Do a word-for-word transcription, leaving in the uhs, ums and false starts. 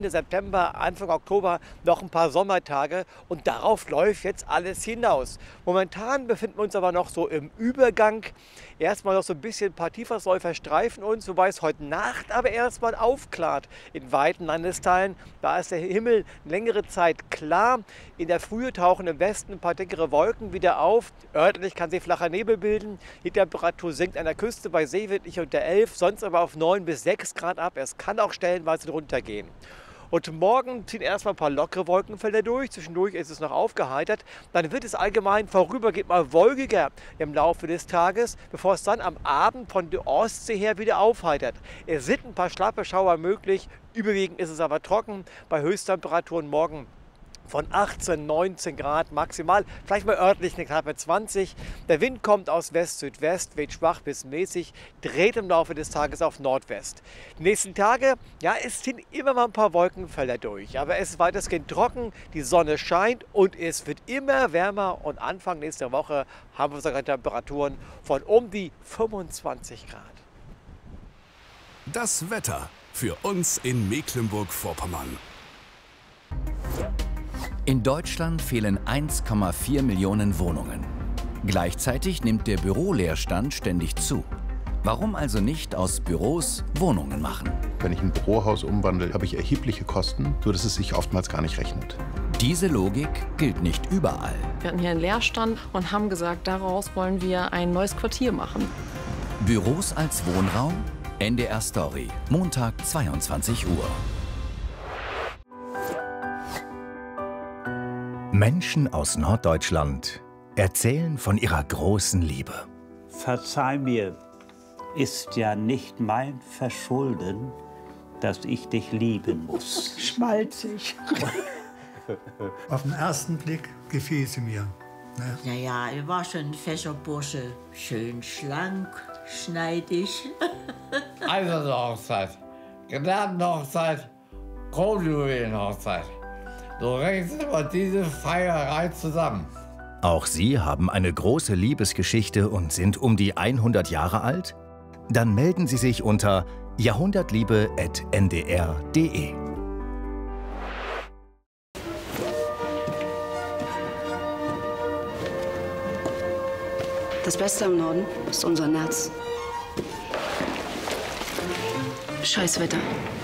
September, Anfang Oktober noch ein paar Sommertage und darauf läuft jetzt alles hinaus. Momentan befinden wir uns aber noch so im Übergang. Erstmal noch so ein bisschen ein paar Tiefwasserläufer streifen uns, wobei es heute Nacht aber erstmal aufklart in weiten Landesteilen. Da ist der Himmel längere Zeit klar. In der Frühe tauchen im Westen ein paar dickere Wolken wieder auf. Örtlich kann sich flacher Nebel bilden. Die Temperatur sinkt an der Küste bei Seewind nicht unter elf, sonst aber auf neun bis sechs Grad ab. Es kann auch stellenweise drunter gehen. Und morgen ziehen erstmal ein paar lockere Wolkenfelder durch. Zwischendurch ist es noch aufgeheitert. Dann wird es allgemein vorübergehend mal wolkiger im Laufe des Tages, bevor es dann am Abend von der Ostsee her wieder aufheitert. Es sind ein paar schlappe Schauer möglich. Überwiegend ist es aber trocken. Bei Höchsttemperaturen morgen von achtzehn, neunzehn Grad maximal, vielleicht mal örtlich eine knappe zwanzig. Der Wind kommt aus West-Südwest, weht schwach bis mäßig, dreht im Laufe des Tages auf Nordwest. Die nächsten Tage, ja, es ziehen immer mal ein paar Wolkenfelder durch, aber es ist weitestgehend trocken, die Sonne scheint und es wird immer wärmer und Anfang nächster Woche haben wir sogar Temperaturen von um die fünfundzwanzig Grad. Das Wetter für uns in Mecklenburg-Vorpommern. In Deutschland fehlen eins Komma vier Millionen Wohnungen. Gleichzeitig nimmt der Büroleerstand ständig zu. Warum also nicht aus Büros Wohnungen machen? Wenn ich ein Bürohaus umwandle, habe ich erhebliche Kosten, sodass es sich oftmals gar nicht rechnet. Diese Logik gilt nicht überall. Wir hatten hier einen Leerstand und haben gesagt, daraus wollen wir ein neues Quartier machen. Büros als Wohnraum? N D R Story, Montag zweiundzwanzig Uhr. Menschen aus Norddeutschland erzählen von ihrer großen Liebe. Verzeih mir, ist ja nicht mein Verschulden, dass ich dich lieben muss. Schmalzig. Auf den ersten Blick gefiel sie mir. Ne? Ja, ja, er war schon ein fescher Bursche. Schön schlank, schneidig. Eiserne Hochzeit, Gnadenhochzeit, Kronjuwelenhochzeit. So rechnet man diese Feierei zusammen. Auch Sie haben eine große Liebesgeschichte und sind um die hundert Jahre alt? Dann melden Sie sich unter jahrhundertliebe at n d r punkt d e. Das Beste am Norden ist unser Netz. Scheiß Wetter.